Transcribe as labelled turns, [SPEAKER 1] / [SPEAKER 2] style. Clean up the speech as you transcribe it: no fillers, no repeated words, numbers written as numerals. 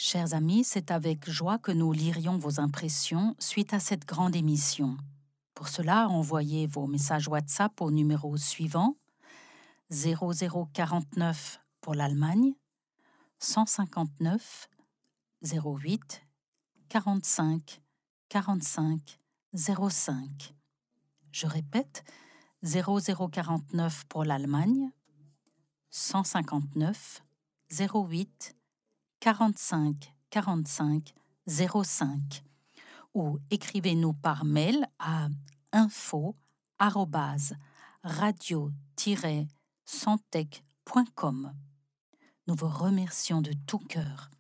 [SPEAKER 1] Chers amis, c'est avec joie que nous lirions vos impressions suite à cette grande émission. Pour cela, envoyez vos messages WhatsApp au numéro suivant 0049 pour l'Allemagne, 159 08 45 45 05. Je répète, 0049 pour l'Allemagne, 159 08 45 45 05, ou écrivez-nous par mail à info@radio-santec.com. Nous vous remercions de tout cœur.